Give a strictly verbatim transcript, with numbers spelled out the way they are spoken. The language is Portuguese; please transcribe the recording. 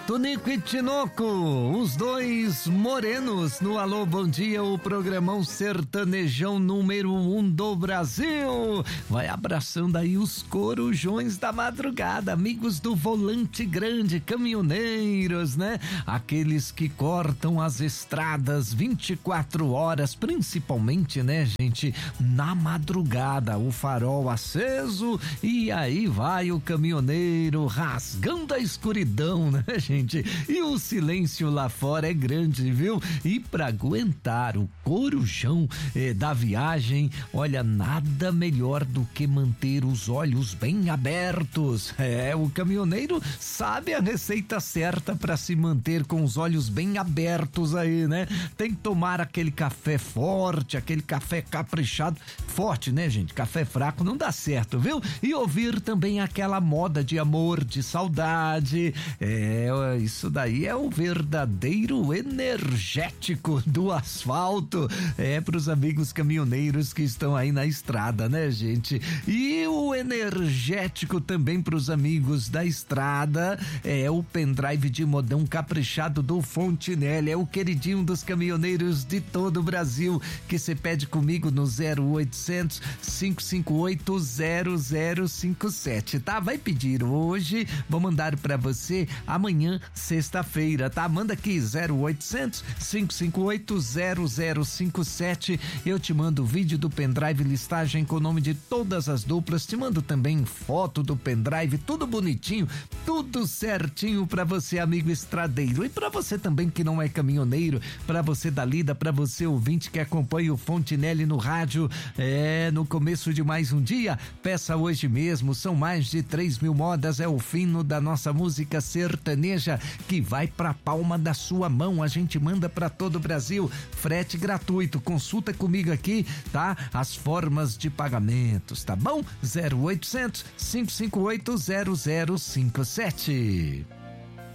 Tonico e Tinoco, os dois morenos no Alô Bom Dia, o programão sertanejão número um do Brasil. Vai abraçando aí os corujões da madrugada, amigos do volante grande, caminhoneiros, né? Aqueles que cortam as estradas vinte e quatro horas, principalmente, né, gente, na madrugada, o farol aceso e aí vai o caminhoneiro rasgando a escuridão, né, gente? E o silêncio lá fora é grande, viu? E pra aguentar o corujão eh, da viagem, olha, nada melhor do que manter os olhos bem abertos. É, o caminhoneiro sabe a receita certa para se manter com os olhos bem abertos aí, né? Tem que tomar aquele café forte, aquele café caprichado, forte, né, gente? Café fraco não dá certo, viu? E ouvir também aquela moda de amor, de saudade. É, isso daí é o verdadeiro energético do asfalto. É pros amigos caminhoneiros que estão aí na estrada, né, gente? E o energético também pros amigos da estrada é o pendrive de modão caprichado do Fontinelli. É o queridinho dos caminhoneiros de todo o Brasil, que você pede comigo no zero oitocentos, cinco cinco oito, zero zero cinco sete, tá? Vai pedir hoje, vou mandar pra você amanhã, sexta-feira, tá? Manda aqui zero oitocentos, cinco cinco oito, zero zero cinco sete. Eu te mando o vídeo do pendrive, listagem com o nome de todas as duplas, te mando também foto do pendrive, tudo bonitinho, tudo certinho pra você, amigo estradeiro. E pra você também que não é caminhoneiro, pra você da lida, pra você ouvinte que acompanha o Fontinelli no rádio, é, no começo de mais um dia, peça hoje mesmo, são mais de três mil modas, é o fino da nossa música sertaneja que vai pra palma da sua mão, a gente manda pra todo o Brasil, frete gratuito, consulta comigo aqui, tá? As formas de pagamentos, tá bom? zero oitocentos, cinco cinco oito, zero zero cinco sete.